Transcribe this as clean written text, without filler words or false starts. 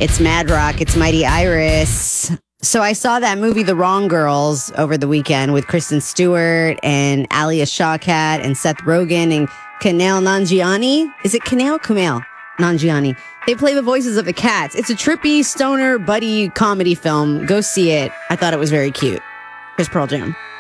It's Mad Rock. It's Mighty Iris. So I saw that movie, The Wrong Girls, over the weekend with Kristen Stewart and Alia Shawkat and Seth Rogen and Kumail Nanjiani. Is it Kumail Nanjiani. They play the voices of the cats. It's a trippy, stoner, buddy comedy film. Go see it. I thought it was very cute. Here's Pearl Jam.